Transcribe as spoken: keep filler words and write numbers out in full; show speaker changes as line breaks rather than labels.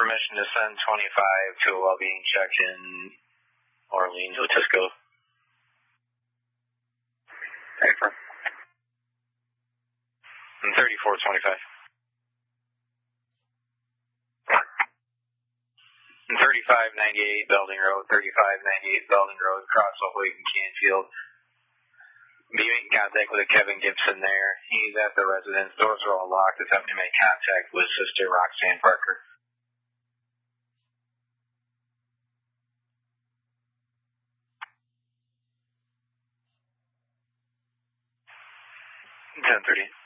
permission to send twenty-five to a well-being check in Orleans, Otisco.
Affirm.
And thirty-four twenty-five. And thirty-five ninety-eight Belding Road, thirty-five ninety-eight Belding Road, cross Ahoyt and Canfield. Be in contact with Kevin Gibson there. He's at the residence. Doors are all locked. Attempting to make contact with Sister Roxanne Parker. ten thirty.